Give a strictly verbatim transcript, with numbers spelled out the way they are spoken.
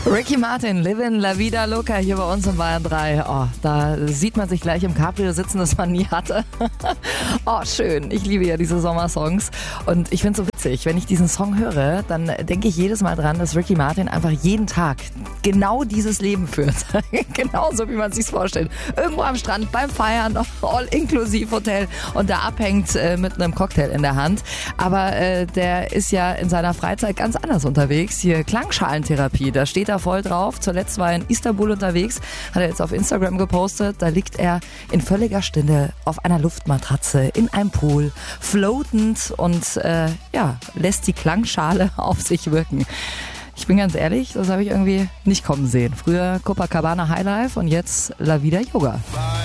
Ricky Martin, Livin' La Vida Loca hier bei uns in Bayern drei. Oh, da sieht man sich gleich im Cabrio sitzen, das man nie hatte. Oh, schön. Ich liebe ja diese Sommersongs. Und ich finde es so witzig, wenn ich diesen Song höre, dann denke ich jedes Mal dran, dass Ricky Martin einfach jeden Tag genau dieses Leben führt. Genauso, wie man es sich vorstellt. Irgendwo am Strand, beim Feiern, All-Inklusiv-Hotel und da abhängt äh, mit einem Cocktail in der Hand. Aber äh, der ist ja in seiner Freizeit ganz anders unterwegs. Hier Klangschalentherapie, da steht er voll drauf. Zuletzt war er in Istanbul unterwegs, hat er jetzt auf Instagram gepostet. Da liegt er in völliger Stille auf einer Luftmatratze in einem Pool, floatend und äh, ja, lässt die Klangschale auf sich wirken. Ich bin ganz ehrlich, das habe ich irgendwie nicht kommen sehen. Früher Copacabana Highlife und jetzt La Vida Yoga.